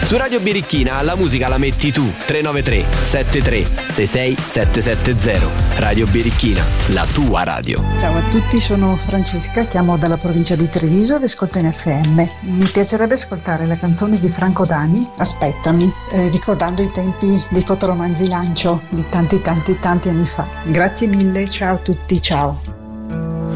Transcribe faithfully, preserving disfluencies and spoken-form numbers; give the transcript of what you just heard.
Su Radio Birichina la musica la metti tu. tre nove tre sette tre sei sei sette sette zero. Radio Birichina, la tua radio. Ciao a tutti, sono Francesca, chiamo dalla provincia di Treviso ed ascolto in F M. Mi piacerebbe ascoltare la canzone di Franco Dani, Aspettami, eh, ricordando i tempi dei fotoromanzi Lancio di tanti tanti tanti anni fa. Grazie mille, ciao a tutti, ciao.